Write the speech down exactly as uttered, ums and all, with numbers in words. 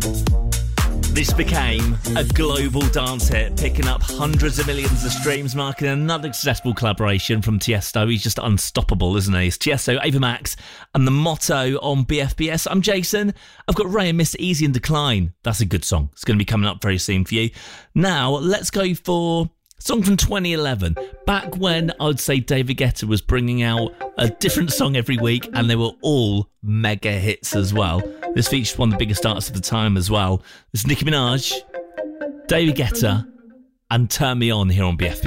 This became a global dance hit, picking up hundreds of millions of streams, marking another successful collaboration from Tiesto. He's just unstoppable, isn't he? It's Tiesto, Ava Max, and The Motto on B F B S. I'm Jason. I've got Ray and Mister Easy in Decline. That's a good song. It's going to be coming up very soon for you. Now, let's go for a song from twenty eleven. Back when I'd say David Guetta was bringing out a different song every week, and they were all mega hits as well. This featured one of the biggest artists of the time as well. It's Nicki Minaj, David Guetta, and Turn Me On here on B F B S.